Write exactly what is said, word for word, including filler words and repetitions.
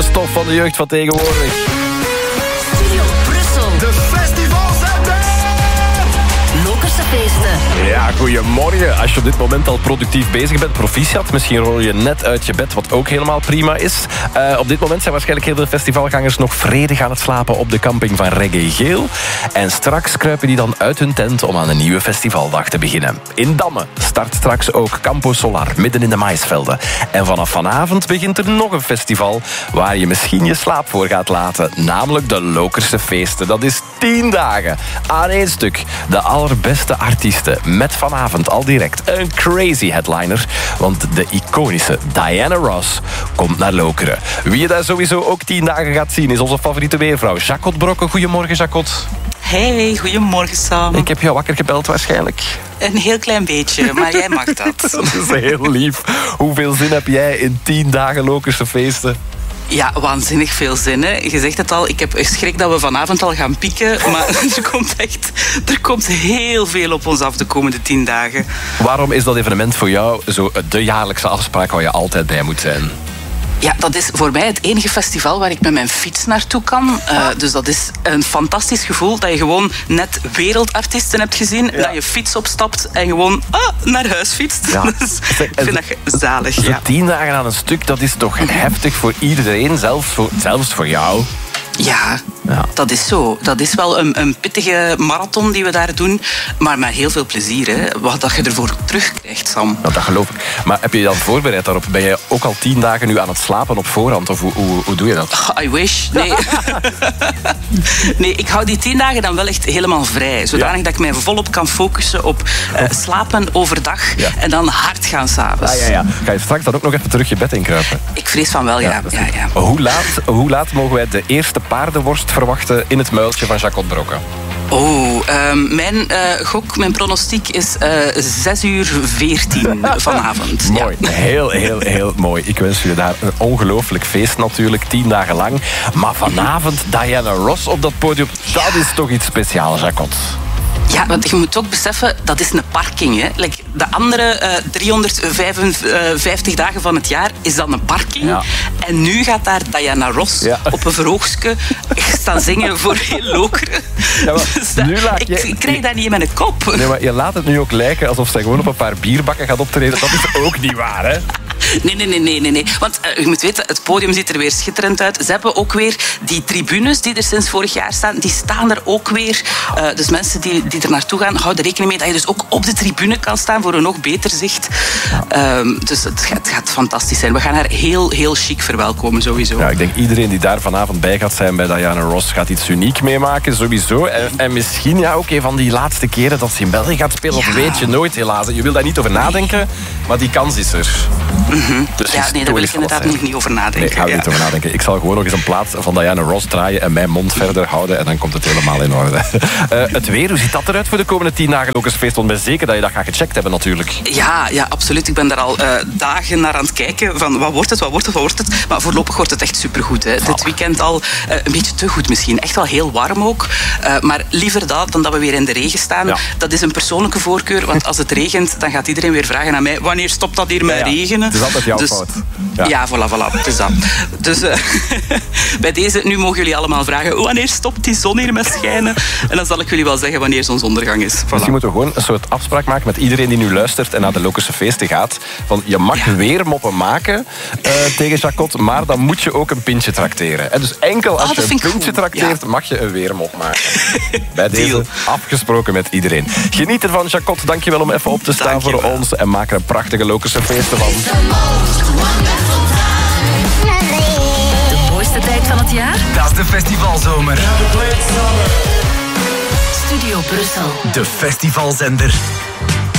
stof van de jeugd van tegenwoordig. Studio Brussel. De festivalzender. Lokerse feesten. Ja, goedemorgen. Als je op dit moment al productief bezig bent, proficiat. Misschien rol je net uit je bed, wat ook helemaal prima is. Uh, op dit moment zijn waarschijnlijk heel veel festivalgangers nog vredig aan het slapen op de camping van Reggae Geel. En straks kruipen die dan uit hun tent om aan een nieuwe festivaldag te beginnen. In Damme start straks ook Campo Solar, midden in de maïsvelden. En vanaf vanavond begint er nog een festival waar je misschien je slaap voor gaat laten. Namelijk de Lokerse Feesten. Dat is tien dagen aan één stuk. De allerbeste artiesten met vanavond al direct een crazy headliner. Want de iconische Diana Ross komt naar Lokeren. Wie je daar sowieso ook tien dagen gaat zien is onze favoriete weervrouw Jacot Brokken. Goedemorgen, Jacot. Hey, goedemorgen Sam. Ik heb jou wakker gebeld waarschijnlijk. Een heel klein beetje, maar jij mag dat. Dat is heel lief. Hoeveel zin heb jij in tien dagen Lokerse Feesten? Ja, waanzinnig veel zin. Hè. Je zegt het al, ik heb schrik dat we vanavond al gaan pieken. Maar er komt echt er komt heel veel op ons af de komende tien dagen. Waarom is dat evenement voor jou zo de jaarlijkse afspraak waar je altijd bij moet zijn? Ja, dat is voor mij het enige festival waar ik met mijn fiets naartoe kan. Uh, dus dat is een fantastisch gevoel dat je gewoon net wereldartiesten hebt gezien, ja. Dat je fiets opstapt en gewoon ah, naar huis fietst. Ja. Dus ik vind dat zalig. Zo ja. Tien dagen aan een stuk, dat is toch heftig voor iedereen, zelfs voor, zelfs voor jou. Ja, ja, dat is zo. Dat is wel een, een pittige marathon die we daar doen. Maar met heel veel plezier, hè. Wat dat je ervoor terugkrijgt, Sam. Nou, dat geloof ik. Maar heb je je dan voorbereid daarop? Ben je ook al tien dagen nu aan het slapen op voorhand? Of hoe, hoe, hoe doe je dat? Oh, I wish. Nee. nee, ik hou die tien dagen dan wel echt helemaal vrij. Zodanig ja. dat ik mij volop kan focussen op uh, slapen overdag. Ja. En dan hard gaan s'avonds. Ah, ja, ja. Ga je straks dan ook nog even terug je bed inkruipen? Ik vrees van wel, ja. ja. ja, ja. Hoe, laat, hoe laat mogen wij de eerste paardenworst verwachten in het muiltje van Jacot Brokken? Oh, uh, mijn uh, gok, mijn pronostiek is uh, zes uur veertien vanavond. Mooi, ja. heel, heel, heel mooi. Ik wens jullie daar een ongelooflijk feest natuurlijk, tien dagen lang. Maar vanavond Diana Ross op dat podium, dat is toch iets speciaals, Jacot. Ja, want je moet ook beseffen, dat is een parking. Hè. Like de andere uh, driehonderdvijfenvijftig dagen van het jaar is dan een parking. Ja. En nu gaat daar Diana Ross ja. op een verhoogstje staan zingen voor heel Lokeren. Ja, dus dat, nu laat je, ik, ik krijg dat niet in mijn kop. Nee, maar je laat het nu ook lijken alsof zij gewoon op een paar bierbakken gaat optreden. Dat is ook niet waar, hè? Nee, nee, nee, nee, nee. Want uh, je moet weten, het podium ziet er weer schitterend uit. Ze hebben ook weer die tribunes die er sinds vorig jaar staan, die staan er ook weer. Uh, dus mensen die, die er naartoe gaan, houden rekening mee dat je dus ook op de tribune kan staan voor een nog beter zicht. Um, dus het gaat, het gaat fantastisch zijn. We gaan haar heel, heel chic verwelkomen, sowieso. Ja, ik denk iedereen die daar vanavond bij gaat zijn bij Diana Ross gaat iets uniek meemaken, sowieso. En, en misschien ja, ook een van die laatste keren dat ze in België gaat spelen. Ja. Of weet je nooit, helaas. Je wil daar niet over nadenken, nee. Maar die kans is er. Mm-hmm. Dus ja, nee, daar wil ik inderdaad nog niet over nadenken. Nee, ik ga er ja. niet over nadenken. Ik zal gewoon nog eens een plaat van Diana Ross draaien en mijn mond verder houden en dan komt het helemaal in orde. Uh, het weer, hoe ziet dat eruit voor de komende tien dagen Lokersfeest? Want ik ben zeker dat je dat gaat gecheckt hebben natuurlijk. Ja, ja, absoluut. Ik ben daar al uh, dagen naar aan het kijken van wat wordt het, wat wordt het, wat wordt het. Maar voorlopig wordt het echt supergoed. Hè. Oh. Dit weekend al uh, een beetje te goed misschien. Echt wel heel warm ook. Uh, maar liever dat dan dat we weer in de regen staan. Ja. Dat is een persoonlijke voorkeur, want als het regent dan gaat iedereen weer vragen aan mij wanneer stopt dat hier met ja, ja. regenen. Het is altijd jouw dus, fout. Ja, ja voilà, voilà. Het is dat. Dus uh, bij deze, nu mogen jullie allemaal vragen wanneer stopt die zon hier met schijnen? En dan zal ik jullie wel zeggen wanneer zonsondergang is. Voilà. Misschien moeten we gewoon een soort afspraak maken met iedereen die nu luistert en naar de Lokerse Feesten gaat. Van, je mag ja. weer moppen maken uh, tegen Jacot, maar dan moet je ook een pintje trakteren. En dus enkel als oh, je een pintje goed. trakteert, ja. mag je een weermop maken. Bij deze afgesproken met iedereen. Geniet ervan, Jacot. Dankjewel om even op te staan Dankjewel. voor ons. En maak er een prachtige Lokerse Feesten van. De mooiste tijd van het jaar? Dat is de festivalzomer. Studio Brussel. De festivalzender.